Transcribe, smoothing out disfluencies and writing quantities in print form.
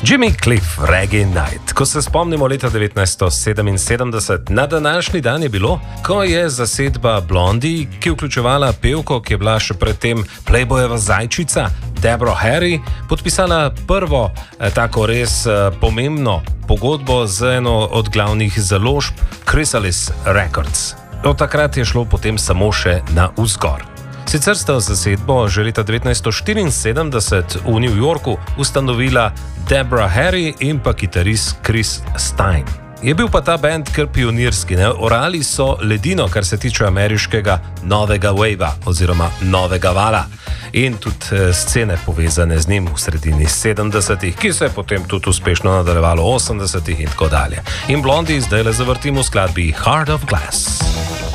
Jimmy Cliff, Reggae Night. Ko se spomnimo leta 1977, na današnji dan je bilo, ko je zasedba Blondie, ki je vključevala pevko, ki je bila še predtem Playboyeva zajčica, Deborah Harry, podpisala prvo tako res pomembno pogodbo z eno od glavnih založb Chrysalis Records. Od takrat je šlo potem samo še na vzgor. Sicer sta zasedbo že leta 1974 v New Yorku ustanovila Deborah Harry in pa kitarist Chris Stein. Je bil pa ta band kar pionirski, ne? Orali so ledino, kar se tiče ameriškega novega wavea oziroma novega vala. In tudi scene povezane z njim v sredini 70-ih, ki se je potem tudi uspešno nadaljevalo v 80-ih in tako dalje. In Blondie zdaj le zavrtimo v skladbi Heart of Glass.